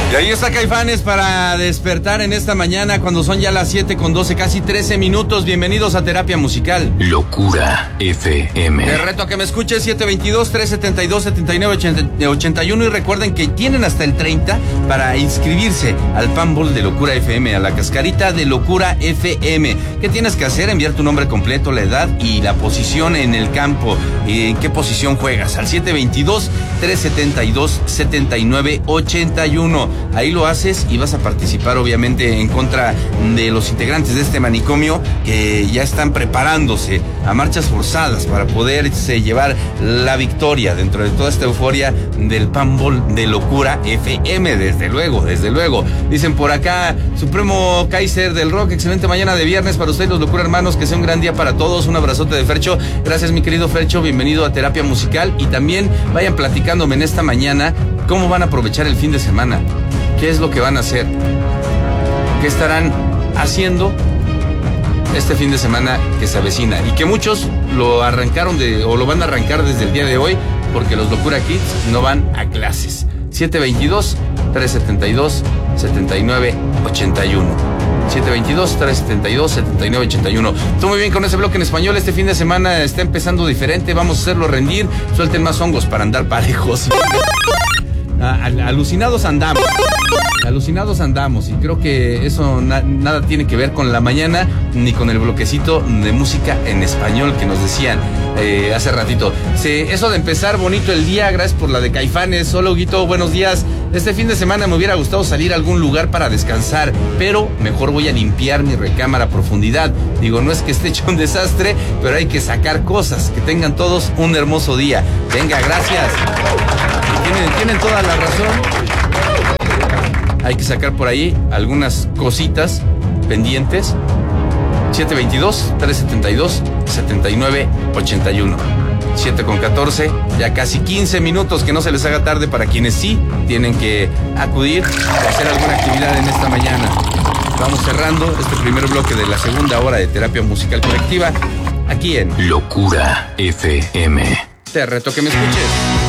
Y ahí está Caifanes para despertar en esta mañana cuando son ya las 7:12, casi 13 minutos. Bienvenidos a Terapia Musical. Locura FM. Te reto a que me escuches 722-372-7981 y recuerden que tienen hasta el 30 para inscribirse al Panball de Locura FM, a la cascarita de Locura FM. ¿Qué tienes que hacer? Enviar tu nombre completo, la edad y la posición en el campo. ¿En qué posición juegas? Al 722-372-7981. Ahí lo haces y vas a participar obviamente en contra de los integrantes de este manicomio que ya están preparándose a marchas forzadas para poderse llevar la victoria dentro de toda esta euforia del Panball de Locura FM, desde luego. Dicen por acá, Supremo Kaiser del Rock, excelente mañana de viernes para ustedes los Locura hermanos, que sea un gran día para todos, un abrazote de Fercho, gracias mi querido Fercho, bienvenido a Terapia Musical y también vayan platicándome en esta mañana cómo van a aprovechar el fin de semana. ¿Qué es lo que van a hacer? ¿Qué estarán haciendo este fin de semana que se avecina? Y que muchos lo arrancaron o lo van a arrancar desde el día de hoy porque los Locura Kids no van a clases. 722-372-7981. 722-372-7981. Tú muy bien con ese bloque en español. Este fin de semana está empezando diferente. Vamos a hacerlo rendir. Suelten más hongos para andar parejos. Alucinados andamos y creo que eso nada tiene que ver con la mañana ni con el bloquecito de música en español que nos decían hace ratito. Eso de empezar bonito el día, gracias por la de Caifanes. Hola Huguito, buenos días. Este fin de semana me hubiera gustado salir a algún lugar para descansar, pero mejor voy a limpiar mi recámara a profundidad. Digo, no es que esté hecho un desastre, pero hay que sacar cosas. Que tengan todos un hermoso día. Venga, gracias. Tienen toda la razón. Hay que sacar por ahí algunas cositas pendientes. 722-372-7981. 7:14, ya casi 15 minutos, que no se les haga tarde para quienes sí tienen que acudir a hacer alguna actividad en esta mañana. Vamos cerrando este primer bloque de la segunda hora de Terapia Musical Colectiva aquí en Locura FM. Te reto que me escuches.